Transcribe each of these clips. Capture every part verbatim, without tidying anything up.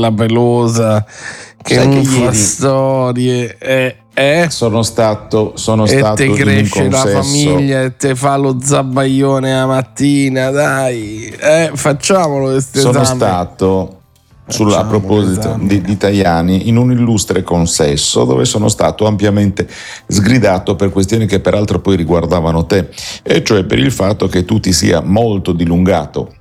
la pelosa che Sai non che fa ieri storie, eh, eh? sono stato, sono E stato te in un cresce la consesso. famiglia e te fa lo zabaione la mattina, dai, eh, facciamolo questo Sono esame. stato Sulla, a Facciamo proposito l'esame. di, di Tajani, in un illustre consesso dove sono stato ampiamente sgridato per questioni che peraltro poi riguardavano te, e cioè per il fatto che tu ti sia molto dilungato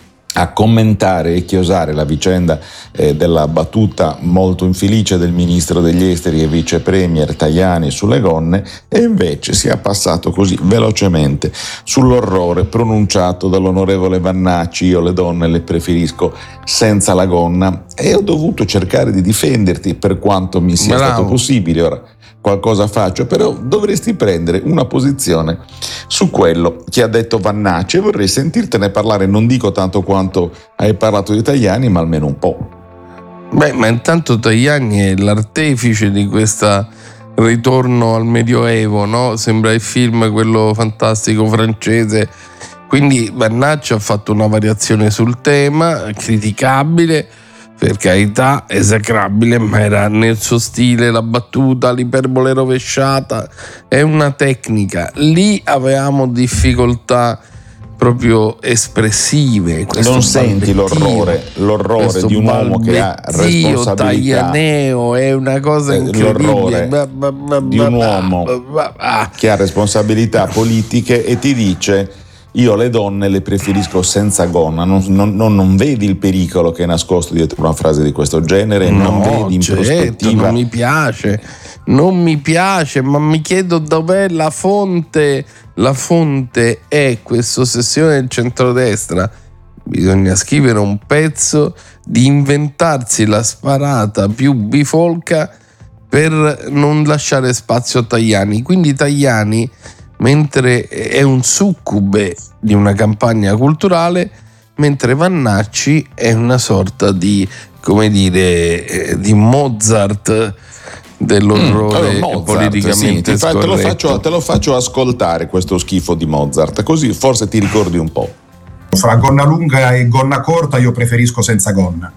a commentare e chiosare la vicenda eh, della battuta molto infelice del ministro degli esteri e vice premier Tajani sulle gonne, e invece sia passato così velocemente sull'orrore pronunciato dall'onorevole Vannacci: io le donne le preferisco senza la gonna, e ho dovuto cercare di difenderti per quanto mi sia Bravo. stato possibile. Ora qualcosa faccio, però dovresti prendere una posizione su quello che ha detto Vannacci, e vorrei sentirtene parlare, non dico tanto quanto hai parlato di Tajani, ma almeno un po'. Beh, ma intanto Tajani è l'artefice di questo ritorno al Medioevo, no? Sembra il film quello fantastico francese. Quindi Vannacci ha fatto una variazione sul tema, criticabile, per carità, esecrabile, ma era nel suo stile la battuta, l'iperbole rovesciata, è una tecnica. Lì avevamo difficoltà proprio espressive. Questo Non senti balbettio, l'orrore, l'orrore questo di un uomo che ha balbettio responsabilità, taglianeo, è una cosa eh, incredibile. l'orrore Ba, ba, ba, di un ba, uomo ba, ba, ba. che ha responsabilità politiche e ti dice: io le donne le preferisco senza gonna. Non, non, non, non vedi il pericolo che è nascosto dietro una frase di questo genere? Non No, vedi in certo, prospettiva? non mi piace, non mi piace, ma mi chiedo dov'è la fonte. La fonte è questa ossessione del centrodestra. Bisogna scrivere un pezzo, di inventarsi la sparata più bifolca per non lasciare spazio a Tajani. Quindi Tajani, mentre è un succube di una campagna culturale, mentre Vannacci è una sorta di, come dire, eh, di Mozart dell'orrore Mm, Mozart, politicamente sì, ti fa- te, lo scorretto. faccio, te lo faccio ascoltare questo schifo di Mozart, così forse ti ricordi un po'. Fra gonna lunga e gonna corta io preferisco senza gonna.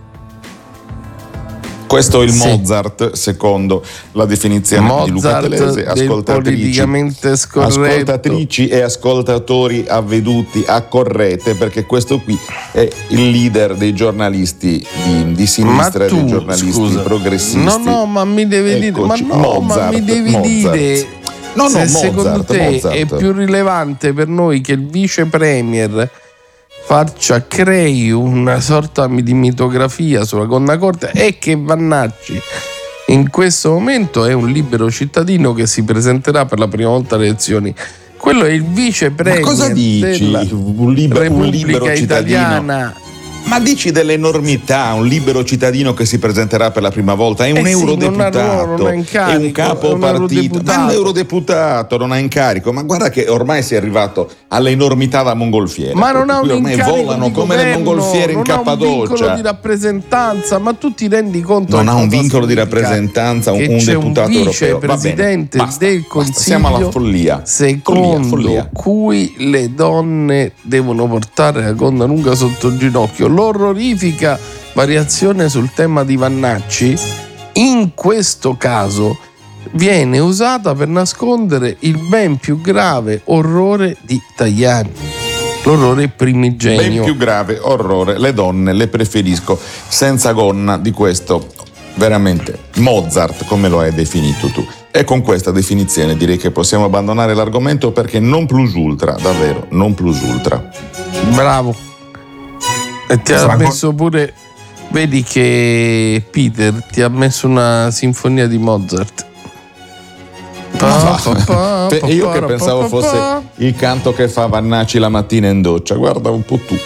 Questo è il Sì. Mozart secondo la definizione Mozart di Luca Telese. del Ascoltatrici, politicamente scorretto. ascoltatrici e ascoltatori avveduti, accorrete, perché questo qui è il leader dei giornalisti di, di sinistra, Ma tu, dei giornalisti scusa, progressisti. no no ma mi devi dire ma Eccoci, no Mozart, ma mi devi Mozart. dire No, no, se Mozart, secondo te Mozart. è più rilevante per noi che il vice premier faccia crei una sorta di mitografia sulla gonna corta, e che Vannacci in questo momento è un libero cittadino che si presenterà per la prima volta alle elezioni. Quello è il vice Ma premier cosa dici? della Un, liber- un Repubblica libero cittadino? Italiana. Ma dici dell'enormità, un libero cittadino che si presenterà per la prima volta, è un Eh sì, eurodeputato, non ha ruolo, non ha incarico, è un capo è un partito, eurodeputato. ma è un eurodeputato, non ha incarico, ma guarda che ormai si è arrivato all'enormità da mongolfiera. Ma non ha un Qui ormai incarico volano di come governo, le mongolfiere in non ha un vincolo Cappadocia. di rappresentanza, ma tu ti rendi conto Non che ha un cosa vincolo di significa? rappresentanza, un, Che un c'è deputato un europeo. Va bene, vicepresidente basta, del basta, Consiglio siamo alla follia. secondo Follia, follia. cui le donne devono portare la gonna lunga sotto il ginocchio. L'orrorifica variazione sul tema di Vannacci in questo caso viene usata per nascondere il ben più grave orrore di Tajani, l'orrore primigenio. Ben più grave orrore, le donne le preferisco senza gonna, di questo veramente Mozart, come lo hai definito tu. E con questa definizione direi che possiamo abbandonare l'argomento, perché non plus ultra, davvero, non plus ultra. Bravo. E ti ha Fra- messo pure, vedi che Peter ti ha messo una sinfonia di Mozart. Pa, pa, pa, Pe- pa, io pa, che pa, pensavo pa, fosse pa. il canto che fa Vannacci la mattina in doccia, guarda un po' tu.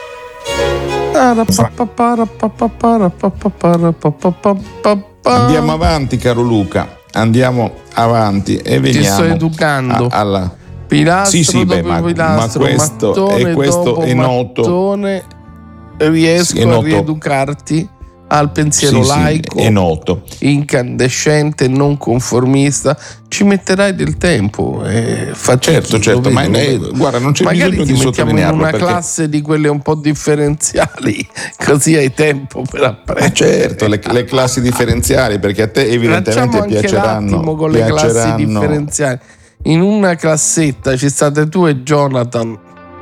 Andiamo avanti, caro Luca, andiamo avanti e veniamo Ti sto educando. a- alla... Pilastro Sì, sì, beh, dopo ma- pilastro, ma questo- mattone e questo dopo è noto. mattone, riesco Sì, è a noto. rieducarti al pensiero sì, laico, sì, è noto, incandescente, non conformista. Ci metterai del tempo, eh, certo, certo, vedo, ma è, guarda, non c'è magari bisogno ti di mettiamo in una perché... classe di quelle un po' differenziali, così hai tempo per apprendere. Ma certo, le, le classi differenziali, perché a te evidentemente anche piaceranno, l'attimo con le piaceranno... classi differenziali. In una classetta ci state tu e Jonathan.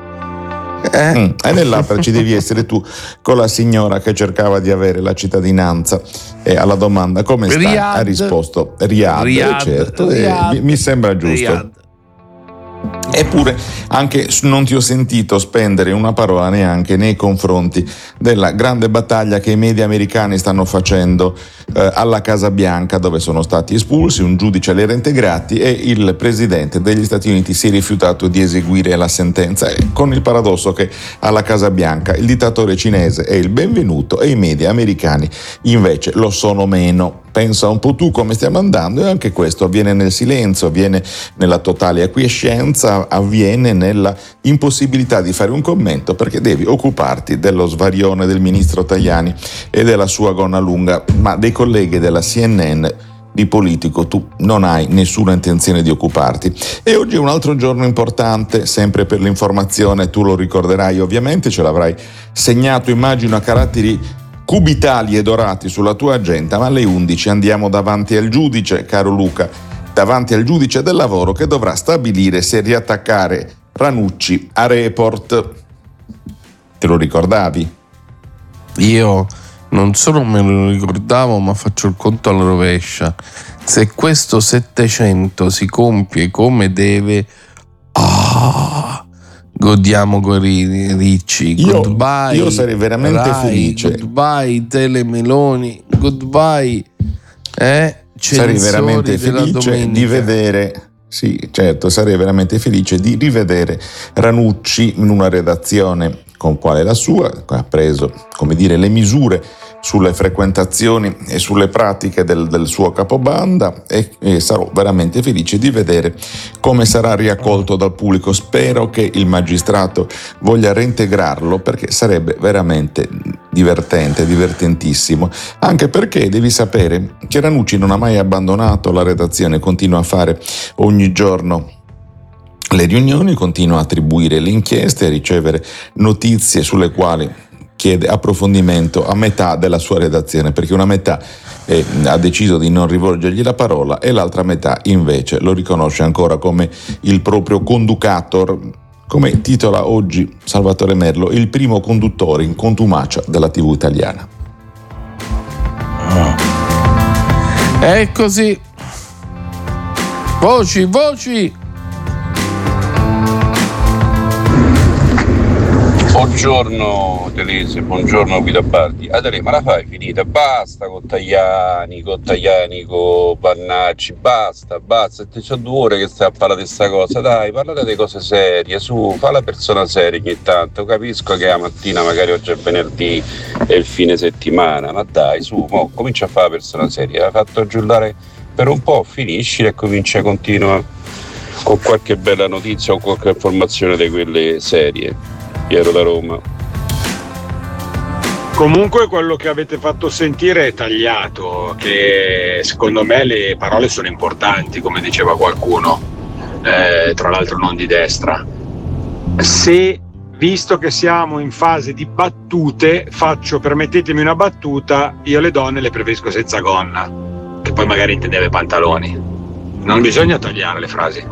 Eh? Mm, e nell'altra ci devi essere tu con la signora che cercava di avere la cittadinanza, e alla domanda come stai Riyadh. ha risposto Riyadh, Riyadh, certo, Riyadh, e mi, mi sembra giusto. Riyadh. Eppure anche non ti ho sentito spendere una parola neanche nei confronti della grande battaglia che i media americani stanno facendo eh, alla Casa Bianca, dove sono stati espulsi, un giudice li ha reintegrati e il presidente degli Stati Uniti si è rifiutato di eseguire la sentenza, e con il paradosso che alla Casa Bianca il dittatore cinese è il benvenuto e i media americani invece lo sono meno. Pensa un po' tu come stiamo andando, e anche questo avviene nel silenzio, avviene nella totale acquiescenza, avviene nella impossibilità di fare un commento, perché devi occuparti dello svarione del ministro Tajani e della sua gonna lunga, ma dei colleghi della C N N di politico tu non hai nessuna intenzione di occuparti. E oggi è un altro giorno importante, sempre per l'informazione, tu lo ricorderai ovviamente, ce l'avrai segnato immagino a caratteri cubitali e dorati sulla tua agenda, ma alle undici andiamo davanti al giudice, caro Luca, davanti al giudice del lavoro che dovrà stabilire se riattaccare Ranucci a Report. Te lo ricordavi? Io non solo me lo ricordavo, ma faccio il conto alla rovescia. Se questo settecento si compie come deve, ah, godiamo con i ricci. Io, goodbye, io sarei veramente Rai, felice. Goodbye Telemeloni, goodbye. Eh, sarei veramente felice di vedere. Sì, certo, sarei veramente felice di rivedere Ranucci in una redazione con quale la sua, che ha preso, come dire, le misure sulle frequentazioni e sulle pratiche del, del suo capobanda, e, e sarò veramente felice di vedere come sarà riaccolto dal pubblico. Spero che il magistrato voglia reintegrarlo, perché sarebbe veramente divertente, divertentissimo, anche perché devi sapere che Ranucci non ha mai abbandonato la redazione, continua a fare ogni giorno le riunioni, continua a attribuire le inchieste, a ricevere notizie sulle quali chiede approfondimento a metà della sua redazione, perché una metà eh, ha deciso di non rivolgergli la parola e l'altra metà invece lo riconosce ancora come il proprio conducator, come titola oggi Salvatore Merlo, il primo conduttore in contumacia della tivù italiana. È così. Voci, voci. Buongiorno Telese, buongiorno Guido Bardi. Adele, ma la fai finita? Basta con Tajani, con Tajani, con Bannacci, basta, basta. Te c'ho due ore che stai a parlare di questa cosa, dai, parlate di cose serie, su, fa la persona seria ogni tanto. Capisco che la mattina, magari oggi è venerdì e il fine settimana, ma dai, su, mo, comincia a fare la persona seria. Hai fatto giullare per un po', finisci e comincia a continuare con qualche bella notizia o qualche informazione di quelle serie. Piero da Roma. Comunque quello che avete fatto sentire è tagliato, che secondo me le parole sono importanti, come diceva qualcuno, eh, tra l'altro non di destra. Se, visto che siamo in fase di battute, faccio, permettetemi una battuta, io le donne le preferisco senza gonna, che poi magari intendeva i pantaloni. Non bisogna tagliare le frasi.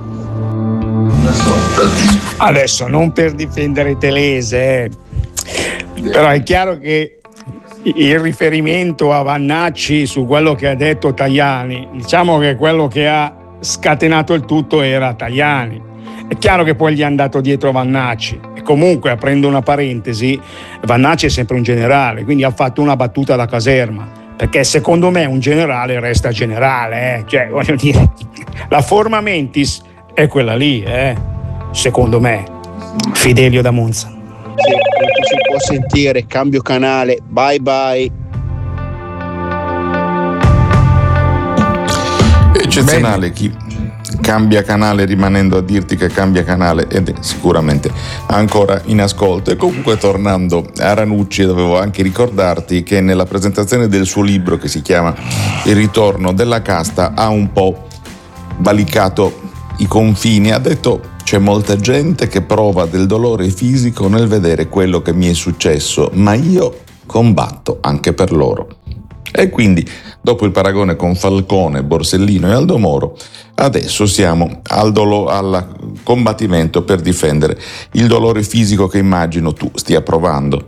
Adesso non per difendere Telese, eh. però è chiaro che il riferimento a Vannacci su quello che ha detto Tajani, diciamo che quello che ha scatenato il tutto era Tajani. È chiaro che poi gli è andato dietro Vannacci, e comunque, aprendo una parentesi, Vannacci è sempre un generale, quindi ha fatto una battuta da caserma, perché secondo me un generale resta generale, eh. Cioè, voglio dire, la forma mentis è quella lì, eh, secondo me. Fidelio da Monza. Sì, si può sentire, cambio canale, bye bye. Eccezionale chi, cambia canale rimanendo a dirti che cambia canale ed è sicuramente ancora in ascolto. E comunque, tornando a Ranucci, dovevo anche ricordarti che nella presentazione del suo libro, che si chiama Il ritorno della casta, ha un po' valicato i confini. Ha detto: c'è molta gente che prova del dolore fisico nel vedere quello che mi è successo, ma io combatto anche per loro. E quindi, dopo il paragone con Falcone, Borsellino e Aldo Moro, adesso siamo al, dolo- al combattimento per difendere il dolore fisico che immagino tu stia provando.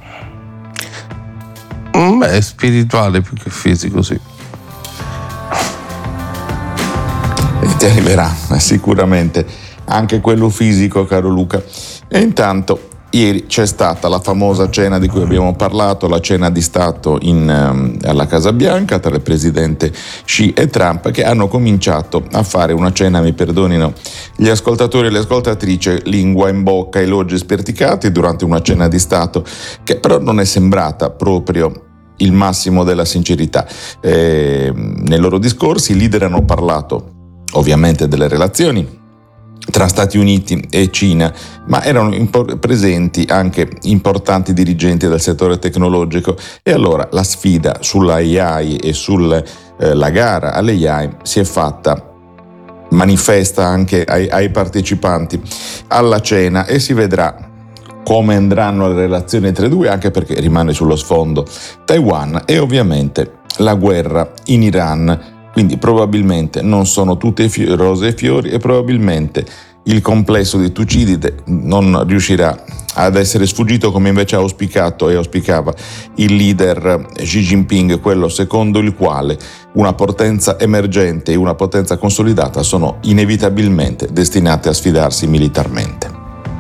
Beh, è spirituale più che fisico, sì. E ti arriverà sicuramente anche quello fisico, caro Luca. E intanto, ieri c'è stata la famosa cena di cui abbiamo parlato, la cena di Stato in, um, alla Casa Bianca tra il presidente Xi e Trump, che hanno cominciato a fare una cena, mi perdonino gli ascoltatori e le ascoltatrici, lingua in bocca, elogi sperticati durante una cena di Stato che però non è sembrata proprio il massimo della sincerità. Eh, nei loro discorsi i leader hanno parlato ovviamente delle relazioni tra Stati Uniti e Cina, ma erano impor- presenti anche importanti dirigenti del settore tecnologico, e allora la sfida sulla A I e sulla eh, gara alle A I si è fatta manifesta anche ai, ai partecipanti alla cena, e si vedrà come andranno le relazioni tra i due, anche perché rimane sullo sfondo Taiwan e ovviamente la guerra in Iran. Quindi probabilmente non sono tutte fi- rose e fiori, e probabilmente il complesso di Tucidide non riuscirà ad essere sfuggito, come invece ha auspicato e auspicava il leader Xi Jinping, quello secondo il quale una potenza emergente e una potenza consolidata sono inevitabilmente destinate a sfidarsi militarmente.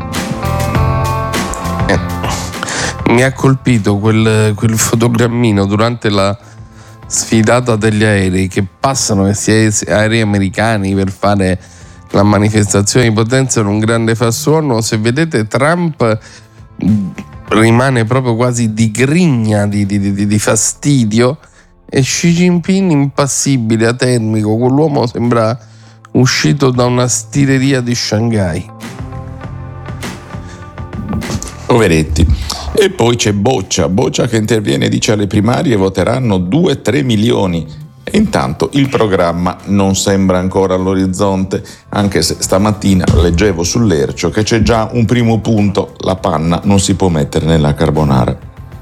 Eh, mi ha colpito quel, quel fotogrammino durante la sfidata degli aerei, che passano questi aerei americani per fare la manifestazione di potenza in un grande frastuono. Se vedete, Trump rimane proprio quasi di grigna, di, di, di, di fastidio, e Xi Jinping impassibile, atermico. Quell'uomo sembra uscito da una stireria di Shanghai. Poveretti. E poi c'è Boccia, Boccia che interviene e dice: alle primarie voteranno due tre milioni. E intanto il programma non sembra ancora all'orizzonte, anche se stamattina leggevo sull'Ercio che c'è già un primo punto: la panna non si può mettere nella carbonara.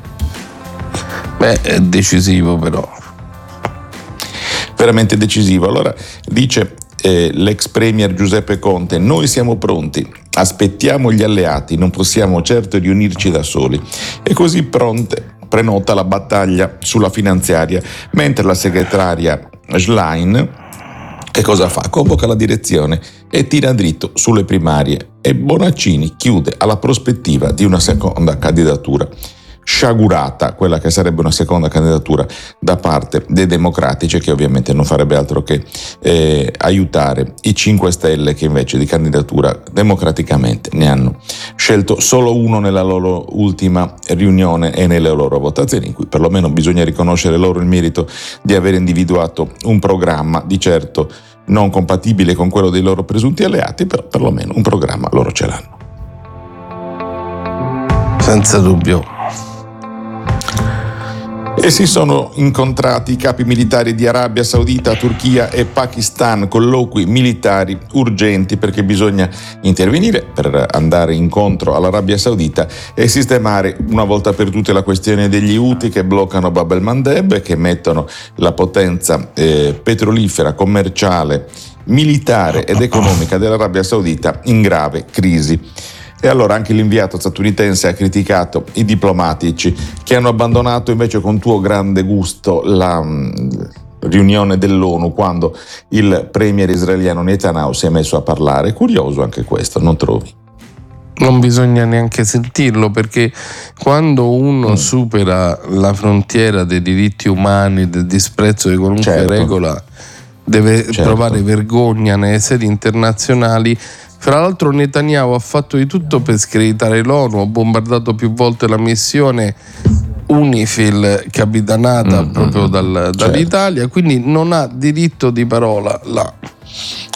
Beh, è decisivo, però. Veramente decisivo. Allora dice eh, l'ex premier Giuseppe Conte: noi siamo pronti, aspettiamo gli alleati, non possiamo certo riunirci da soli. E così pronte prenota la battaglia sulla finanziaria, mentre la segretaria Schlein che cosa fa? Convoca la direzione e tira dritto sulle primarie, e Bonaccini chiude alla prospettiva di una seconda candidatura. Sciagurata quella che sarebbe una seconda candidatura da parte dei democratici, che ovviamente non farebbe altro che eh, aiutare i cinque Stelle, che invece di candidatura democraticamente ne hanno scelto solo uno nella loro ultima riunione e nelle loro votazioni, in cui perlomeno bisogna riconoscere loro il merito di aver individuato un programma, di certo non compatibile con quello dei loro presunti alleati, però perlomeno un programma loro ce l'hanno. Senza dubbio. E si sono incontrati i capi militari di Arabia Saudita, Turchia e Pakistan, colloqui militari urgenti, perché bisogna intervenire per andare incontro all'Arabia Saudita e sistemare una volta per tutte la questione degli Houthi che bloccano Bab el-Mandeb e che mettono la potenza eh, petrolifera, commerciale, militare ed economica dell'Arabia Saudita in grave crisi. E allora anche l'inviato statunitense ha criticato i diplomatici che hanno abbandonato invece con tuo grande gusto la mh, riunione dell'ONU quando il premier israeliano Netanyahu si è messo a parlare. Curioso anche questo, non trovi? Non bisogna neanche sentirlo, perché quando uno mm. supera la frontiera dei diritti umani, del disprezzo di qualunque certo. regola, deve certo. provare vergogna nelle sedi internazionali. Fra l'altro Netanyahu ha fatto di tutto per screditare l'ONU, ha bombardato più volte la missione UNIFIL capitanata mm, proprio dal, certo. dall'Italia, quindi non ha diritto di parola là.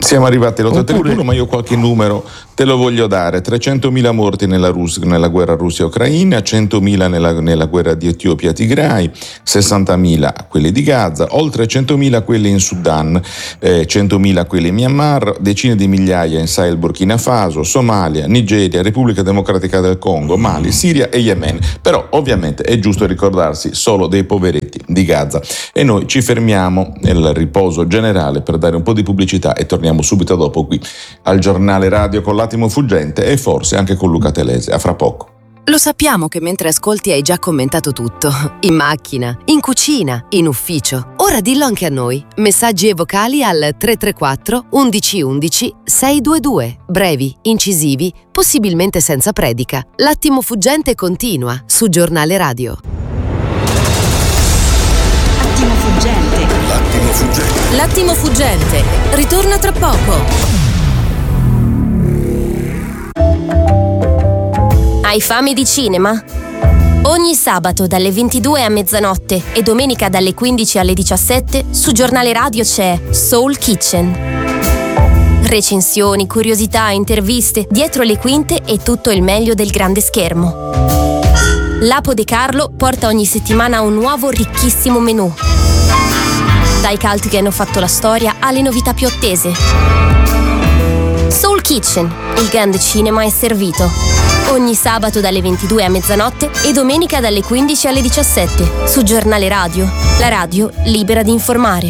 Siamo arrivati all'otto trentuno, ma io qualche numero te lo voglio dare. trecentomila morti nella, Rus- nella guerra Russia-Ucraina, centomila nella, nella guerra di Etiopia-Tigray, sessantamila quelli di Gaza, oltre centomila quelli in Sudan, eh, centomila quelli in Myanmar, decine di migliaia in Sahel, Burkina Faso, Somalia, Nigeria, Repubblica Democratica del Congo, Mali, Siria e Yemen. Però ovviamente è giusto ricordarsi solo dei poveretti di Gaza. E noi ci fermiamo nel riposo generale per dare un po' di pubblicità e torniamo subito dopo qui al giornale radio con l'attimo fuggente e forse anche con Luca Telese. A fra poco. Lo sappiamo che mentre ascolti hai già commentato tutto. In macchina, in cucina, in ufficio. Ora dillo anche a noi. Messaggi e vocali al tre tre quattro undici undici sei due due. Brevi, incisivi, possibilmente senza predica. L'attimo fuggente continua su Giornale Radio. L'attimo fuggente. L'attimo fuggente. L'attimo fuggente. Ritorna tra poco. Hai fame di cinema? Ogni sabato dalle ventidue a mezzanotte e domenica dalle quindici alle diciassette su Giornale Radio c'è Soul Kitchen. Recensioni, curiosità, interviste, dietro le quinte e tutto il meglio del grande schermo. L'Apo De Carlo porta ogni settimana un nuovo ricchissimo menù. Dai cult che hanno fatto la storia alle novità più attese. Soul Kitchen, il grande cinema è servito. Ogni sabato dalle ventidue a mezzanotte e domenica dalle quindici alle diciassette su Giornale Radio, la radio libera di informare.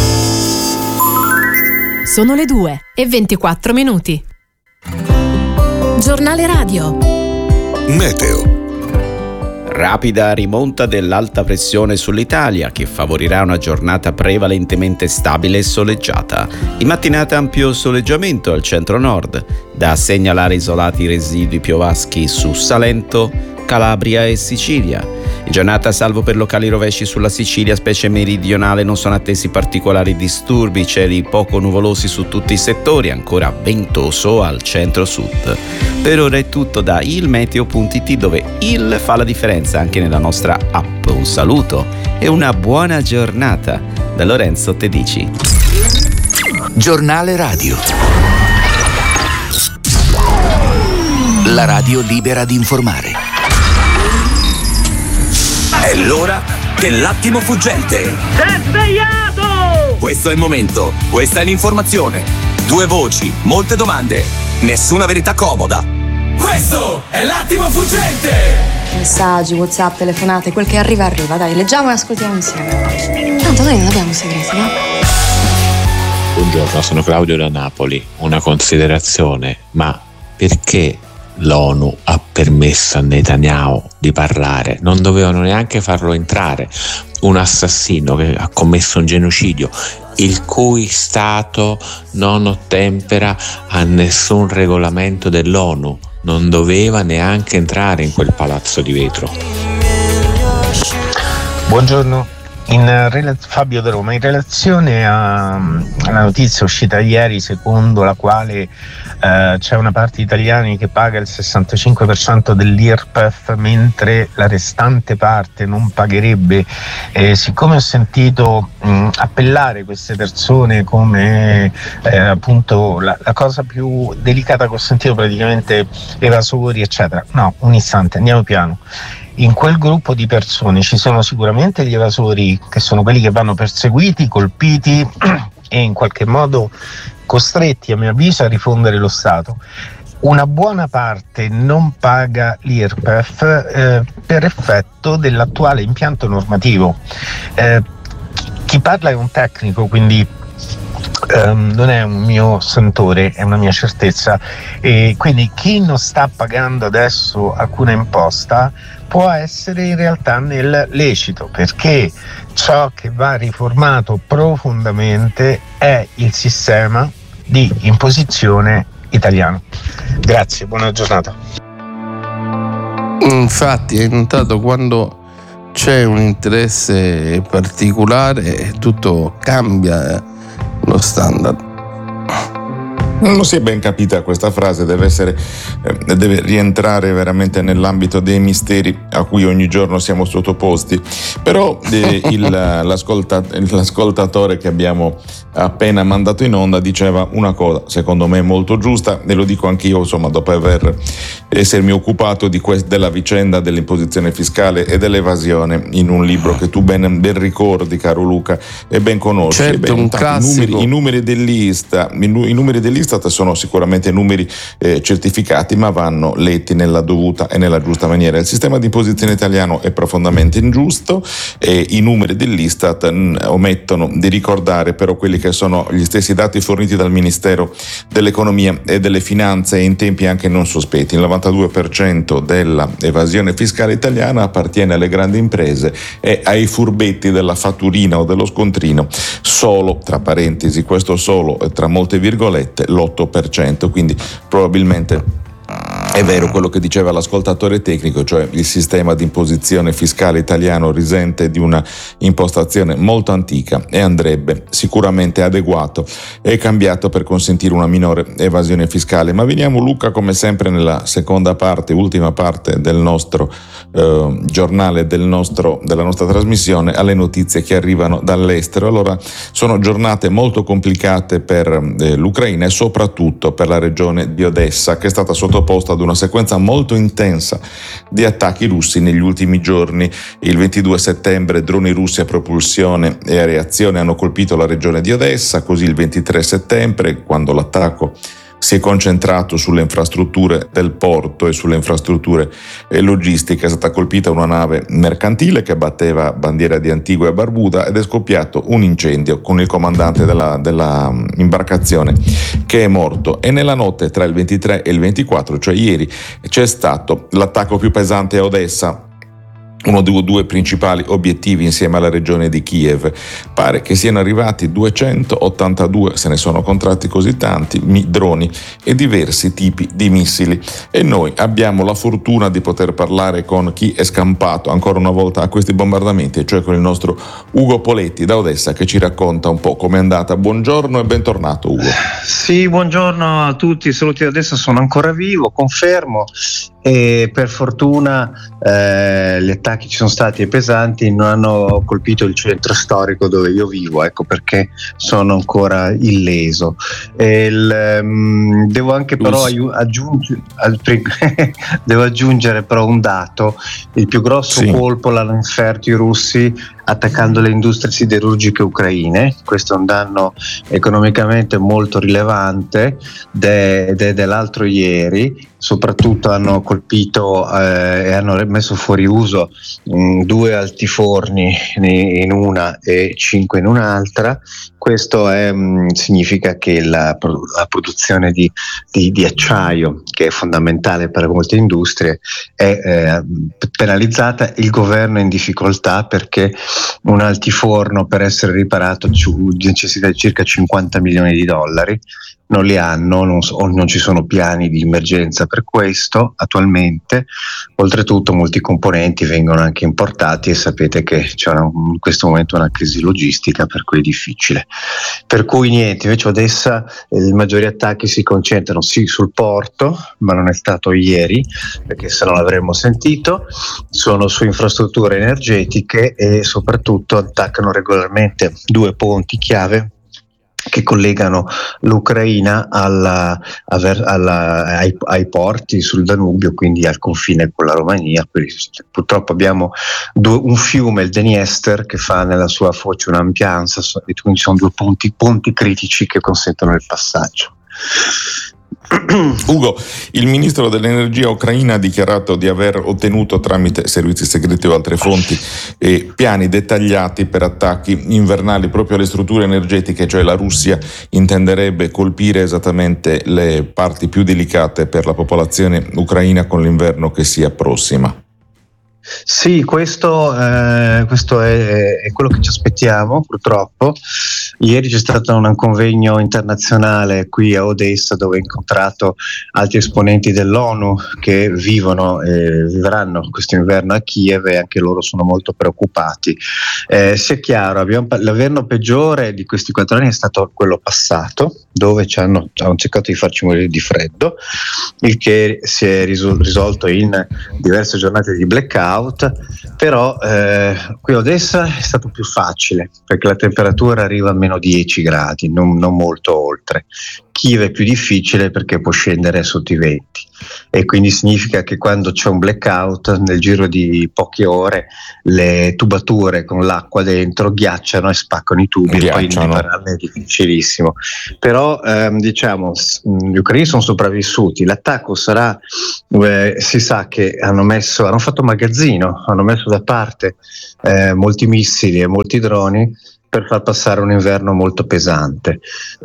Sono le due e ventiquattro minuti. Giornale Radio. Meteo. Rapida rimonta dell'alta pressione sull'Italia che favorirà una giornata prevalentemente stabile e soleggiata. In mattinata ampio soleggiamento al centro-nord, da segnalare isolati residui piovaschi su Salento, Calabria e Sicilia. In giornata, salvo per locali rovesci sulla Sicilia, specie meridionale, non sono attesi particolari disturbi, cieli poco nuvolosi su tutti i settori, ancora ventoso al centro-sud. Per ora è tutto da ilmeteo punto it, dove il fa la differenza anche nella nostra app. Un saluto e una buona giornata da Lorenzo Tedici. Giornale Radio. La radio libera di informare. È l'ora dell'attimo fuggente. Sei svegliato! Questo è il momento, questa è l'informazione. Due voci, molte domande, nessuna verità comoda. Questo è l'attimo fuggente! Messaggi, WhatsApp, telefonate, quel che arriva arriva. Dai, leggiamo e ascoltiamo insieme. Tanto noi non abbiamo segreti, no? Buongiorno, sono Claudio da Napoli. Una considerazione, ma perché l'ONU ha permesso a Netanyahu di parlare? Non dovevano neanche farlo entrare. Un assassino che ha commesso un genocidio, il cui Stato non ottempera a nessun regolamento dell'ONU, non doveva neanche entrare in quel palazzo di vetro. Buongiorno. In, Fabio da Roma, in relazione a, alla notizia uscita ieri secondo la quale eh, c'è una parte di italiani che paga il sessantacinque per cento dell'I R P E F mentre la restante parte non pagherebbe, eh, siccome ho sentito mh, appellare queste persone come eh, appunto la, la cosa più delicata che ho sentito, praticamente evasori eccetera, no, un istante, andiamo piano. In quel gruppo di persone ci sono sicuramente gli evasori, che sono quelli che vanno perseguiti, colpiti e in qualche modo costretti, a mio avviso, a rifondere lo Stato. Una buona parte non paga l'I R P E F eh, per effetto dell'attuale impianto normativo. Eh, chi parla è un tecnico, quindi Um, non è un mio sentore, è una mia certezza, e quindi chi non sta pagando adesso alcuna imposta può essere in realtà nel lecito, perché ciò che va riformato profondamente è il sistema di imposizione italiano. Grazie, buona giornata. Infatti hai notato, quando c'è un interesse particolare tutto cambia lo standard. Non si è ben capita questa frase, deve essere eh, deve rientrare veramente nell'ambito dei misteri a cui ogni giorno siamo sottoposti. Però eh, il, l'ascolta, l'ascoltatore che abbiamo appena mandato in onda, diceva una cosa secondo me molto giusta, e lo dico anch'io, insomma, dopo aver essermi occupato di quest- della vicenda dell'imposizione fiscale e dell'evasione in un libro che tu ben, ben ricordi, caro Luca, e ben conosci. Certo, e ben, un classico. I numeri, i numeri dell'Istat, i, nu- i numeri dell'Istat sono sicuramente numeri eh, certificati, ma vanno letti nella dovuta e nella giusta maniera. Il sistema di imposizione italiano è profondamente ingiusto e i numeri dell'Istat mh, omettono di ricordare però quelli che sono gli stessi dati forniti dal Ministero dell'Economia e delle Finanze in tempi anche non sospetti. Il novantadue per cento della evasione fiscale italiana appartiene alle grandi imprese e ai furbetti della fatturina o dello scontrino solo, tra parentesi, questo solo tra molte virgolette, l'otto per cento, quindi probabilmente è vero quello che diceva l'ascoltatore tecnico, cioè il sistema di imposizione fiscale italiano risente di una impostazione molto antica e andrebbe sicuramente adeguato e cambiato per consentire una minore evasione fiscale. Ma veniamo, Luca, come sempre nella seconda parte, ultima parte del nostro eh, giornale, del nostro, della nostra trasmissione, alle notizie che arrivano dall'estero. Allora, sono giornate molto complicate per eh, l'Ucraina e soprattutto per la regione di Odessa, che è stata sottoposta ad una sequenza molto intensa di attacchi russi negli ultimi giorni. Il ventidue settembre droni russi a propulsione e a reazione hanno colpito la regione di Odessa, così il ventitré settembre, quando l'attacco si è concentrato sulle infrastrutture del porto e sulle infrastrutture logistiche, è stata colpita una nave mercantile che batteva bandiera di Antigua e Barbuda ed è scoppiato un incendio con il comandante della, della imbarcazione che è morto. E nella notte tra il ventitré e il ventiquattro, cioè ieri, c'è stato l'attacco più pesante a Odessa, uno dei due principali obiettivi insieme alla regione di Kiev. Pare che siano arrivati duecentottantadue, se ne sono contratti così tanti, droni e diversi tipi di missili. E noi abbiamo la fortuna di poter parlare con chi è scampato ancora una volta a questi bombardamenti, cioè con il nostro Ugo Poletti da Odessa, che ci racconta un po' com'è andata. Buongiorno e bentornato, Ugo. Sì, buongiorno a tutti, saluti da Odessa, sono ancora vivo, confermo. E per fortuna eh, gli attacchi ci sono stati pesanti, non hanno colpito il centro storico dove io vivo, ecco perché sono ancora illeso. E il, um, devo anche però aggiungere, devo aggiungere però un dato: il più grosso sì. colpo l'hanno inferto i russi attaccando le industrie siderurgiche ucraine. Questo è un danno economicamente molto rilevante ed è dell'altro ieri. Soprattutto hanno colpito eh, e hanno messo fuori uso mh, due altiforni in una e cinque in un'altra. Questo è, mh, significa che la, la produzione di, di, di acciaio, che è fondamentale per molte industrie, è eh, penalizzata. Il governo è in difficoltà perché un altiforno, per essere riparato, necessita circa cinquanta milioni di dollari. Non li hanno, non, so, non ci sono piani di emergenza per questo attualmente. Oltretutto molti componenti vengono anche importati e sapete che c'è una, in questo momento una crisi logistica, per cui è difficile. Per cui niente, invece Odessa eh, i maggiori attacchi si concentrano sì sul porto, ma non è stato ieri perché se no l'avremmo sentito, sono su infrastrutture energetiche e soprattutto attaccano regolarmente due ponti chiave che collegano l'Ucraina alla, alla, ai, ai porti sul Danubio, quindi al confine con la Romania. Purtroppo abbiamo due, un fiume, il Dniester, che fa nella sua foce un'ampianza, e quindi sono due ponti, ponti critici che consentono il passaggio. Ugo, il ministro dell'energia ucraina ha dichiarato di aver ottenuto tramite servizi segreti o altre fonti eh, piani dettagliati per attacchi invernali proprio alle strutture energetiche, cioè la Russia intenderebbe colpire esattamente le parti più delicate per la popolazione ucraina con l'inverno che si approssima. Sì, questo, eh, questo è, è quello che ci aspettiamo, purtroppo. Ieri c'è stato un convegno internazionale qui a Odessa dove ho incontrato altri esponenti dell'ONU che vivono e vivranno questo inverno a Kiev e anche loro sono molto preoccupati. Eh, sia chiaro, abbiamo, l'inverno peggiore di questi quattro anni è stato quello passato, dove ci hanno, hanno cercato di farci morire di freddo, il che si è risol- risolto in diverse giornate di blackout blackout, però eh, qui a Odessa è stato più facile perché la temperatura arriva a meno dieci gradi, non, non molto oltre. Kiev è più difficile perché può scendere sotto i venti e quindi significa che quando c'è un blackout nel giro di poche ore le tubature con l'acqua dentro ghiacciano e spaccano i tubi ghiacciano. E poi ripararne è difficilissimo, però ehm, diciamo gli ucraini sono sopravvissuti. L'attacco sarà eh, si sa che hanno messo hanno fatto magazzino, hanno messo da parte eh, molti missili e molti droni per far passare un inverno molto pesante.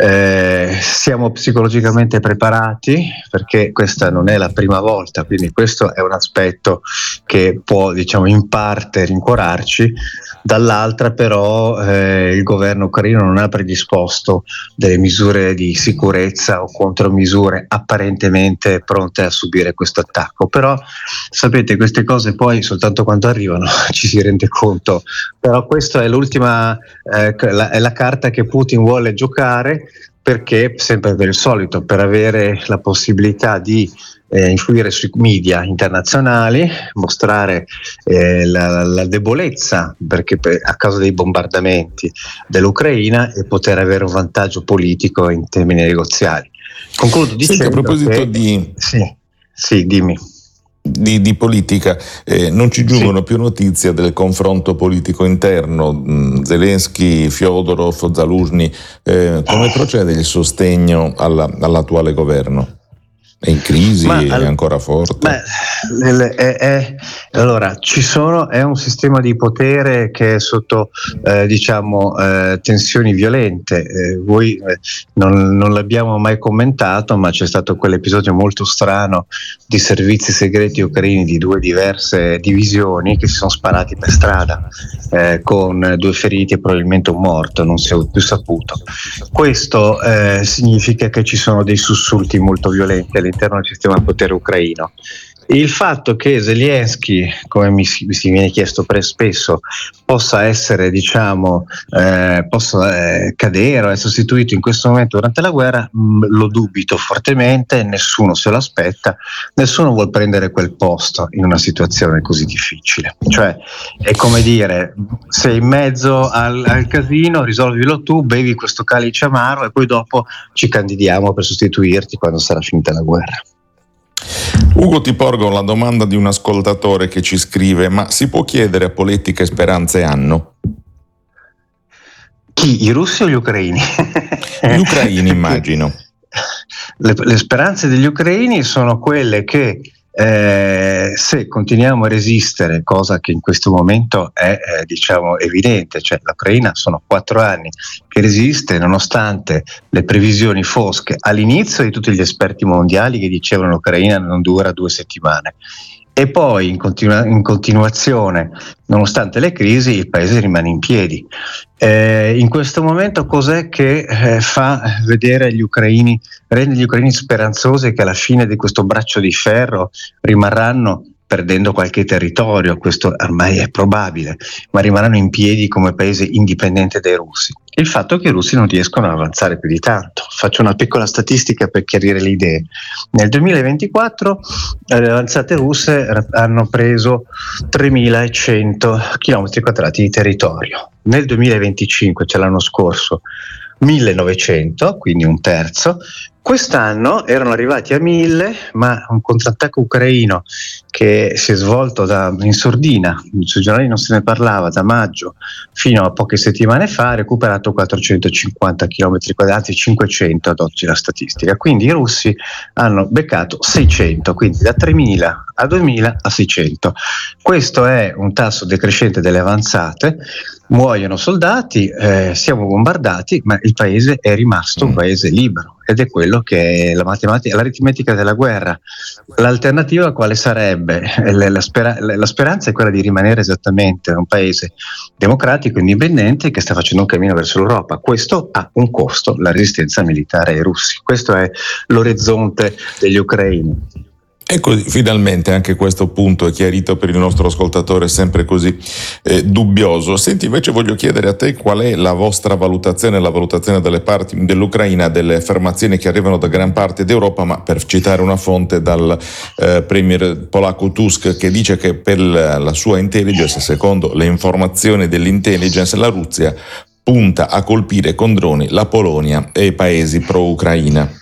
Eh, siamo psicologicamente preparati perché questa non è la prima volta, quindi questo è un aspetto che può, diciamo, in parte rincuorarci. Dall'altra però eh, il governo ucraino non ha predisposto delle misure di sicurezza o contromisure apparentemente pronte a subire questo attacco, però sapete queste cose poi soltanto quando arrivano ci si rende conto. Però questa è l'ultima eh, la, è la carta che Putin vuole giocare, perché sempre per il solito, per avere la possibilità di eh, influire sui media internazionali, mostrare eh, la, la debolezza perché per, a causa dei bombardamenti dell'Ucraina, e poter avere un vantaggio politico in termini negoziali. Concludo dicendo Senti, a proposito che, di sì, sì, dimmi. Di, di politica, eh, non ci giungono sì. più notizie del confronto politico interno, Zelensky, Fyodorov, Zaluzhny, eh, come procede il sostegno alla, all'attuale governo? È in crisi? Ma, è ancora forte? Beh, è, è, allora, ci sono, è un sistema di potere che è sotto eh, diciamo eh, tensioni violente. Eh, voi eh, non, non l'abbiamo mai commentato, ma c'è stato quell'episodio molto strano di servizi segreti ucraini di due diverse divisioni che si sono sparati per strada eh, con due feriti e probabilmente un morto, non si è più saputo. Questo eh, significa che ci sono dei sussulti molto violenti all'interno del sistema di potere ucraino. Il fatto che Zelensky, come mi si, mi si viene chiesto per spesso, possa essere, diciamo, eh, possa eh, cadere o essere sostituito in questo momento durante la guerra, mh, lo dubito fortemente, nessuno se lo aspetta, nessuno vuol prendere quel posto in una situazione così difficile. Cioè, è come dire, sei in mezzo al, al casino, risolvilo tu, bevi questo calice amaro e poi dopo ci candidiamo per sostituirti quando sarà finita la guerra. Ugo, ti porgo la domanda di un ascoltatore che ci scrive: ma si può chiedere a Poletti che speranze hanno? Chi? I russi o gli ucraini? Gli ucraini, immagino. Le, le speranze degli ucraini sono quelle che eh, se continuiamo a resistere, cosa che in questo momento è eh, diciamo evidente, cioè l'Ucraina sono quattro anni che resiste nonostante le previsioni fosche all'inizio di tutti gli esperti mondiali che dicevano l'Ucraina non dura due settimane, e poi in, continua- in continuazione, nonostante le crisi, il paese rimane in piedi. Eh, in questo momento cos'è che eh, fa vedere gli ucraini, rende gli ucraini speranzosi che alla fine di questo braccio di ferro rimarranno, perdendo qualche territorio, questo ormai è probabile, ma rimarranno in piedi come paese indipendente dai russi? Il fatto che i russi non riescono ad avanzare più di tanto. Faccio una piccola statistica per chiarire le idee. Nel duemilaventiquattro le avanzate russe hanno preso tremilacento chilometri quadrati di territorio. Nel duemilaventicinque, cioè l'anno scorso, millenovecento, quindi un terzo. Quest'anno erano arrivati a mille, ma un contrattacco ucraino che si è svolto da, in sordina, sui giornali non se ne parlava, da maggio fino a poche settimane fa, ha recuperato quattrocentocinquanta chilometri quadrati, cinquecento ad oggi la statistica. Quindi i russi hanno beccato seicento, quindi da tremila a duemila a seicento. Questo è un tasso decrescente delle avanzate, muoiono soldati, eh, siamo bombardati, ma il paese è rimasto un paese libero, ed è quello che è la matematica, l'aritmetica della guerra. L'alternativa quale sarebbe? La, la, spera, la speranza è quella di rimanere esattamente un paese democratico, indipendente, che sta facendo un cammino verso l'Europa. Questo ha un costo, la resistenza militare ai russi. Questo è l'orizzonte degli ucraini. Ecco, finalmente anche questo punto è chiarito per il nostro ascoltatore sempre così eh, dubbioso. Senti, invece voglio chiedere a te qual è la vostra valutazione, la valutazione delle parti dell'Ucraina, delle affermazioni che arrivano da gran parte d'Europa, ma per citare una fonte dal eh, premier polacco Tusk, che dice che per la sua intelligence, secondo le informazioni dell'intelligence, la Russia punta a colpire con droni la Polonia e i paesi pro-Ucraina.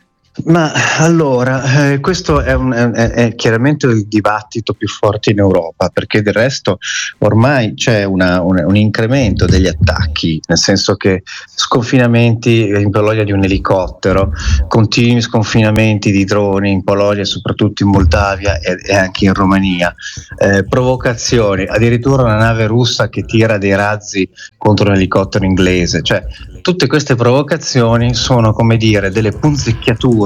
Ma allora, eh, questo è, un, è, è chiaramente il dibattito più forte in Europa, perché del resto ormai c'è una, un, un incremento degli attacchi, nel senso che sconfinamenti in Polonia di un elicottero, continui sconfinamenti di droni in Polonia, soprattutto in Moldavia e, e anche in Romania, eh, provocazioni, addirittura una nave russa che tira dei razzi contro un elicottero inglese, cioè tutte queste provocazioni sono, come dire, delle punzecchiature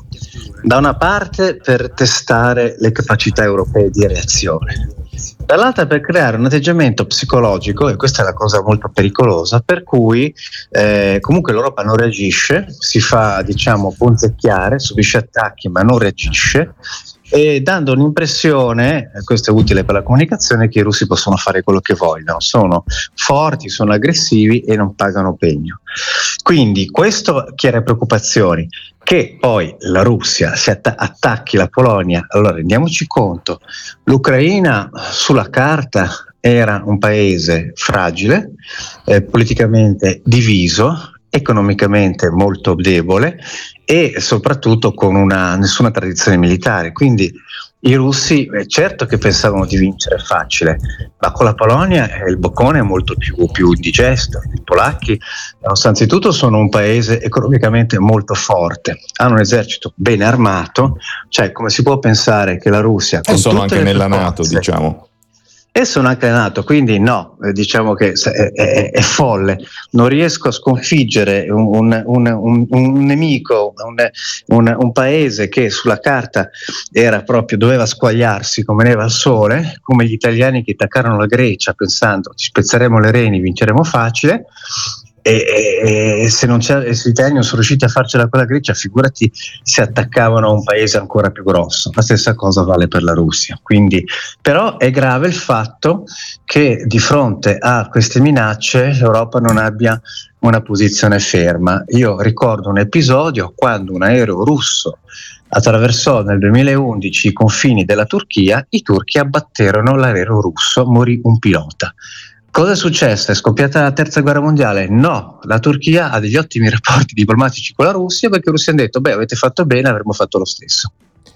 da una parte per testare le capacità europee di reazione, dall'altra per creare un atteggiamento psicologico, e questa è la cosa molto pericolosa, per cui eh, comunque l'Europa non reagisce, si fa, diciamo, punzecchiare, subisce attacchi ma non reagisce, e dando un'impressione, questo è utile per la comunicazione, che i russi possono fare quello che vogliono, sono forti, sono aggressivi e non pagano pegno. Quindi questo crea preoccupazioni. Che poi la Russia si atta- attacchi la Polonia, allora rendiamoci conto, l'Ucraina sulla carta era un paese fragile, eh, politicamente diviso, economicamente molto debole e soprattutto con una nessuna tradizione militare, quindi i russi eh, certo che pensavano di vincere facile, ma con la Polonia eh, il boccone è molto più, più indigesto. I polacchi innanzitutto sono un paese economicamente molto forte, hanno un esercito ben armato, cioè come si può pensare che la Russia e sono anche nella NATO, diciamo. E sono anche nato, quindi no, eh, diciamo che è, è, è folle, non riesco a sconfiggere un, un, un, un nemico, un, un, un paese che sulla carta era proprio, doveva squagliarsi come neve al sole, come gli italiani che attaccarono la Grecia pensando ci spezzeremo le reni, vinceremo facile. E, e, e se non c'è, se gli italiani non sono riusciti a farcela con la Grecia, figurati se attaccavano a un paese ancora più grosso. La stessa cosa vale per la Russia. Quindi, però è grave il fatto che di fronte a queste minacce l'Europa non abbia una posizione ferma. Io ricordo un episodio quando un aereo russo attraversò nel duemilaundici i confini della Turchia, i turchi abbatterono l'aereo russo, morì un pilota. Cosa è successo? È scoppiata la terza guerra mondiale? No, la Turchia ha degli ottimi rapporti diplomatici con la Russia, perché i russi hanno detto, beh, avete fatto bene, avremmo fatto lo stesso.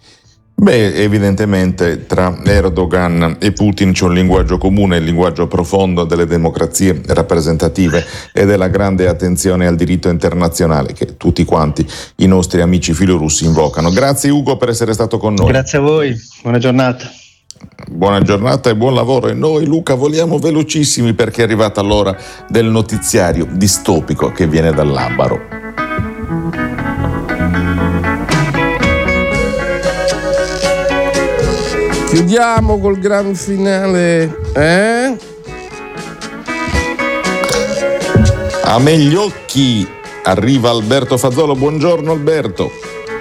Beh, evidentemente tra Erdogan e Putin c'è un linguaggio comune, il linguaggio profondo delle democrazie rappresentative e della grande attenzione al diritto internazionale che tutti quanti i nostri amici filorussi invocano. Grazie Ugo per essere stato con noi. Grazie a voi, buona giornata. Buona giornata e buon lavoro, e noi Luca voliamo velocissimi perché è arrivata l'ora del notiziario distopico che viene dal Labaro. Chiudiamo col gran finale, eh? A me gli occhi, arriva Alberto Fazzolo, buongiorno Alberto.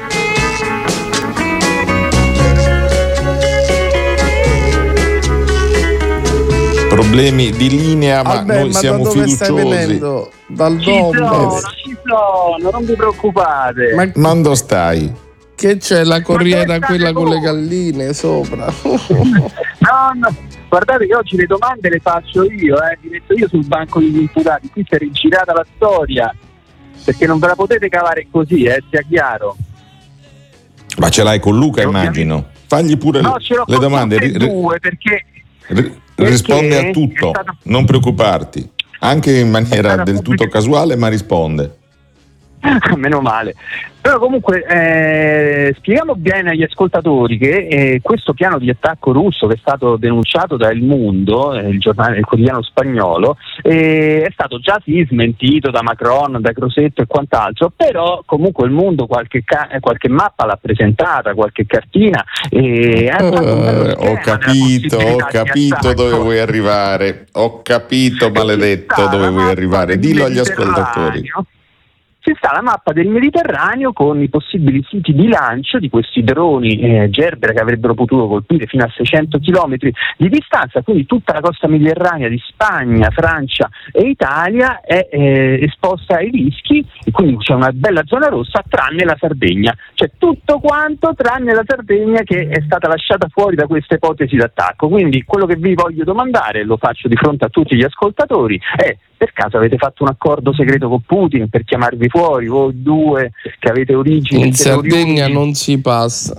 Problemi di linea, ma Albert, noi ma siamo da dove fiduciosi. Stai venendo? Dal Ci sono, ci sono, non vi preoccupate. Ma quando stai? Che c'è la corriera, quella voi? con le galline sopra? No, no, guardate che oggi le domande le faccio io, eh. Vi metto io sul banco degli imputati, qui si è rigirata la storia, perché non ve la potete cavare così, eh, sia chiaro. Ma ce l'hai con Luca, immagino. Fagli pure no, le, ce l'ho le con domande. tutte e due, perché... R- risponde a tutto, stato... non preoccuparti, anche in maniera del tutto pubblic- casuale, ma risponde. Meno male. Però comunque eh, spieghiamo bene agli ascoltatori che eh, questo piano di attacco russo, che è stato denunciato da Il Mundo, eh, il giornale, il quotidiano spagnolo, eh, è stato già sì smentito da Macron, da Crosetto e quant'altro, però comunque Il Mundo qualche, ca- qualche mappa l'ha presentata, qualche cartina, e ha fatto un bello schema ho capito, ho della capito dove vuoi arrivare, ho capito, maledetto, dove vuoi arrivare, dillo agli ascoltatori. ci sta la mappa del Mediterraneo con i possibili siti di lancio di questi droni eh, Gerbera che avrebbero potuto colpire fino a seicento chilometri di distanza, quindi tutta la costa mediterranea di Spagna, Francia e Italia è eh, esposta ai rischi, e quindi c'è una bella zona rossa tranne la Sardegna, cioè tutto quanto tranne la Sardegna che è stata lasciata fuori da questa ipotesi d'attacco. Quindi quello che vi voglio domandare, lo faccio di fronte a tutti gli ascoltatori, è: per caso avete fatto un accordo segreto con Putin per chiamarvi fuori, voi due che avete origini in Sardegna non si passa?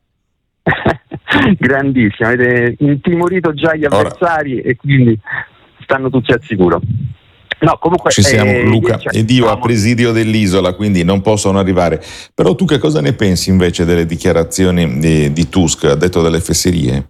Grandissimo, avete intimorito già gli avversari Ora. E quindi stanno tutti al sicuro. No, comunque ci siamo, eh, Luca, cioè, ed io a presidio dell'isola, quindi non possono arrivare. Però tu che cosa ne pensi invece delle dichiarazioni di, di Tusk, ha detto delle fesserie?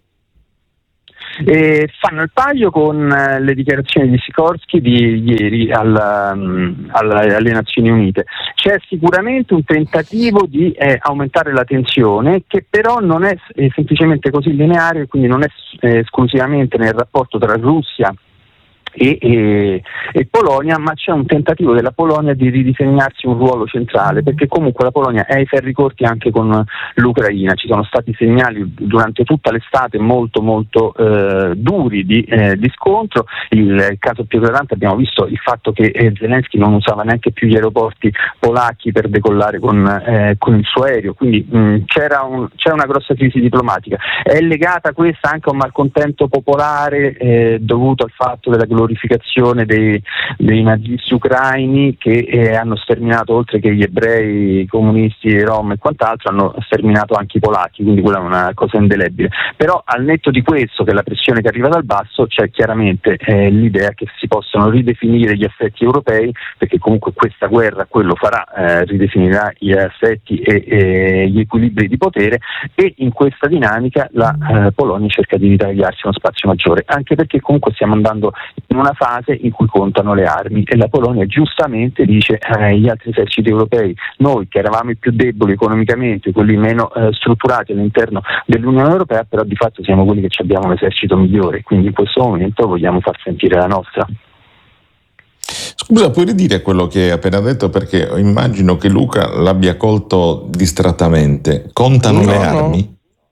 E fanno il paio con eh, le dichiarazioni di Sikorsky di ieri al, um, alla, alle Nazioni Unite. C'è sicuramente un tentativo di eh, aumentare la tensione, che però non è eh, semplicemente così lineare, quindi non è eh, esclusivamente nel rapporto tra Russia E, e, e Polonia, ma c'è un tentativo della Polonia di ridisegnarsi un ruolo centrale, perché comunque la Polonia è ai ferri corti anche con l'Ucraina. Ci sono stati segnali durante tutta l'estate molto molto eh, duri di, eh, di scontro. Il, il caso più eclatante abbiamo visto il fatto che eh, Zelensky non usava neanche più gli aeroporti polacchi per decollare con, eh, con il suo aereo, quindi mh, c'era, un, c'era una grossa crisi diplomatica. È legata questa anche a un malcontento popolare eh, dovuto al fatto della glorificazione dei, dei nazisti ucraini che eh, hanno sterminato, oltre che gli ebrei, i comunisti, i rom e quant'altro, hanno sterminato anche i polacchi, quindi quella è una cosa indelebile. Però al netto di questo, che è la pressione che arriva dal basso, c'è chiaramente eh, l'idea che si possano ridefinire gli assetti europei, perché comunque questa guerra quello farà, eh, ridefinirà gli assetti e, e gli equilibri di potere, e in questa dinamica la eh, Polonia cerca di ritagliarsi uno spazio maggiore, anche perché comunque stiamo andando in una fase in cui contano le armi, e la Polonia giustamente dice eh, gli altri eserciti europei, noi che eravamo i più deboli economicamente, quelli meno eh, strutturati all'interno dell'Unione Europea, però di fatto siamo quelli che abbiamo l'esercito migliore, quindi in questo momento vogliamo far sentire la nostra. Scusa, puoi ridire quello che hai appena detto, perché immagino che Luca l'abbia colto distrattamente. Contano no, le no. armi?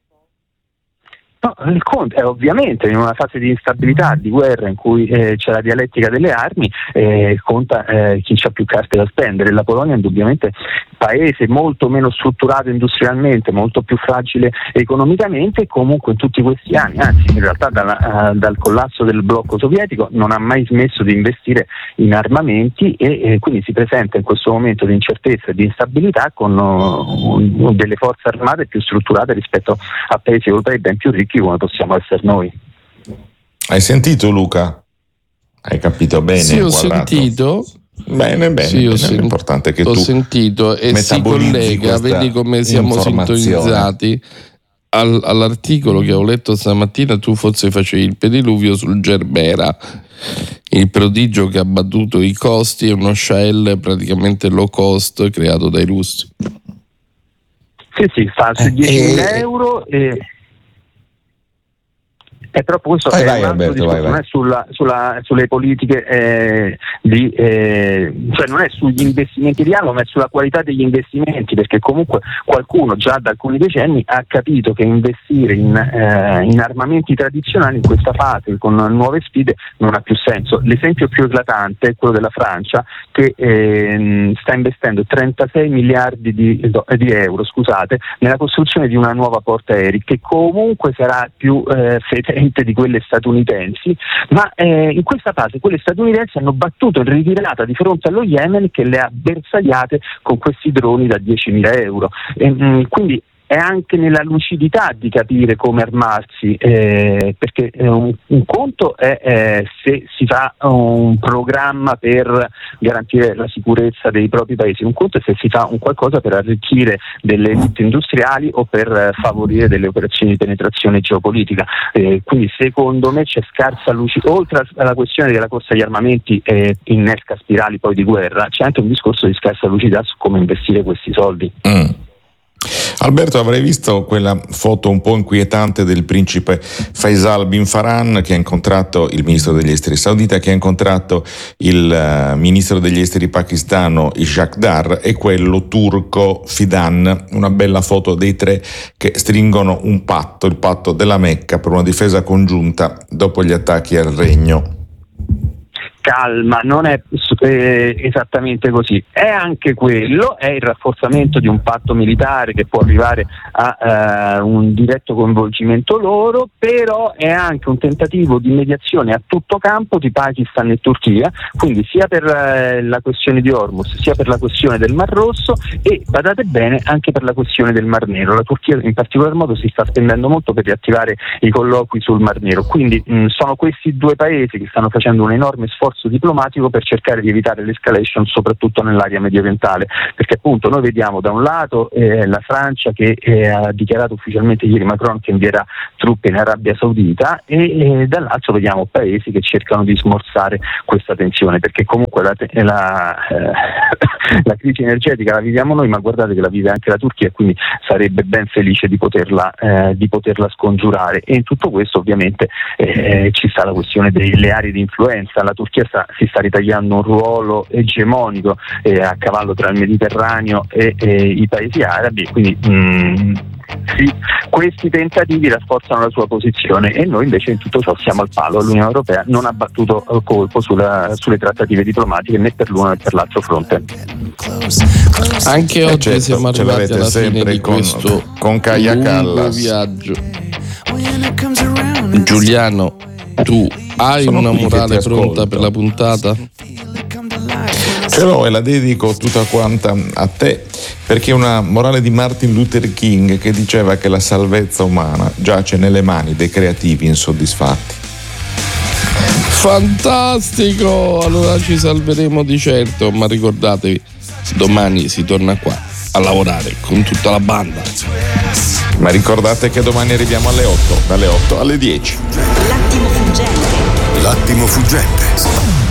No, il conto è ovviamente in una fase di instabilità, di guerra, in cui eh, c'è la dialettica delle armi, eh, conta eh, chi ha più carte da spendere. La Polonia è indubbiamente paese molto meno strutturato industrialmente, molto più fragile economicamente, e comunque in tutti questi anni, anzi in realtà dalla, uh, dal collasso del blocco sovietico, non ha mai smesso di investire in armamenti, e, e quindi si presenta in questo momento di incertezza e di instabilità con uh, delle forze armate più strutturate rispetto a paesi europei ben più ricchi come possiamo essere noi. Hai sentito, Luca? Hai capito bene? Sì, ho quadrato? sentito. Bene, bene, sì, bene. Sen- l'importante è che ho tu sentito e si collega, vedi come siamo sintonizzati al, all'articolo che ho letto stamattina. Tu forse facevi il pediluvio sul Gerbera, il prodigio che ha battuto i costi, è uno shell praticamente low cost creato dai russi. Sì, sì, sta su diecimila euro e... è proprio questo, vai, è vai, un altro Alberto, discorso, vai, vai. non è sulla, sulla, sulle politiche eh, di, eh, cioè non è sugli investimenti di arma, ma è sulla qualità degli investimenti, perché comunque qualcuno già da alcuni decenni ha capito che investire in, eh, in armamenti tradizionali in questa fase con nuove sfide non ha più senso. L'esempio più eclatante è quello della Francia, che eh, sta investendo trentasei miliardi di, di euro scusate, nella costruzione di una nuova porta aerei, che comunque sarà più eh, fedele di quelle statunitensi, ma eh, in questa fase quelle statunitensi hanno battuto in ritirata di fronte allo Yemen, che le ha bersagliate con questi droni da diecimila euro. E, mh, quindi è anche nella lucidità di capire come armarsi, eh, perché eh, un, un conto è eh, se si fa un programma per garantire la sicurezza dei propri paesi, un conto è se si fa un qualcosa per arricchire delle elite industriali o per eh, favorire delle operazioni di penetrazione geopolitica. Eh, quindi secondo me c'è scarsa lucidità, oltre alla questione della corsa agli armamenti eh, innesca spirali poi di guerra, c'è anche un discorso di scarsa lucidità su come investire questi soldi. Mm. Alberto, avrei visto quella foto un po' inquietante del principe Faisal bin Farhan che ha incontrato il ministro degli esteri saudita, che ha incontrato il uh, ministro degli esteri pakistano Ishaq Dar e quello turco Fidan, una bella foto dei tre che stringono un patto, il patto della Mecca per una difesa congiunta dopo gli attacchi al regno. Calma, non è eh, esattamente così, è anche quello, è il rafforzamento di un patto militare che può arrivare a eh, un diretto coinvolgimento loro, però è anche un tentativo di mediazione a tutto campo di Pakistan e Turchia, quindi sia per eh, la questione di Hormuz, sia per la questione del Mar Rosso e, badate bene, anche per la questione del Mar Nero. La Turchia in particolar modo si sta spendendo molto per riattivare i colloqui sul Mar Nero, quindi mh, sono questi due paesi che stanno facendo un enorme sforzo diplomatico per cercare di evitare l'escalation soprattutto nell'area mediorientale, perché appunto noi vediamo da un lato eh, la Francia che eh, ha dichiarato ufficialmente ieri Macron che invierà truppe in Arabia Saudita e eh, dall'altro vediamo paesi che cercano di smorzare questa tensione, perché comunque la, la, eh, la crisi energetica la viviamo noi, ma guardate che la vive anche la Turchia, e quindi sarebbe ben felice di poterla, eh, di poterla scongiurare. E in tutto questo ovviamente eh, ci sta la questione delle aree di influenza. La Turchia sta, si sta ritagliando un ruolo egemonico eh, a cavallo tra il Mediterraneo e, e i paesi arabi, quindi mh, sì, questi tentativi rafforzano la sua posizione e noi invece in tutto ciò siamo al palo. L'Unione Europea non ha battuto colpo sulla, sulle trattative diplomatiche né per l'uno né per l'altro fronte. Anche eh oggi certo, siamo arrivati alla fine di con, questo con Kaja Kallas. viaggio. Giuliano, tu hai Sono una qui che morale ti pronta ascolto. per la puntata? Ce l'ho e la dedico tutta quanta a te, perché è una morale di Martin Luther King che diceva che la salvezza umana giace nelle mani dei creativi insoddisfatti. Fantastico! Allora ci salveremo di certo, ma ricordatevi, domani si torna qua a lavorare con tutta la banda. Ma ricordate che domani arriviamo alle otto, dalle otto alle dieci. L'attimo fuggente. L'attimo fuggente.